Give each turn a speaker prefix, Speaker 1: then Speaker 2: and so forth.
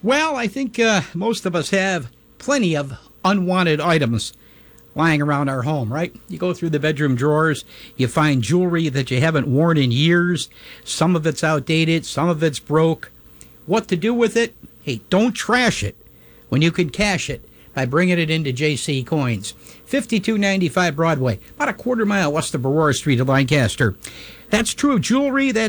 Speaker 1: Well, I think most of us have plenty of unwanted items lying around our home, right? You go through the bedroom drawers, you find jewelry that you haven't worn in years. Some of it's outdated, some of it's broke. What to do with it? Hey, don't trash it when you can cash it by bringing it into JC Coins. 5295 Broadway, about a quarter mile west of Aurora Street in Lancaster. That's true of jewelry. That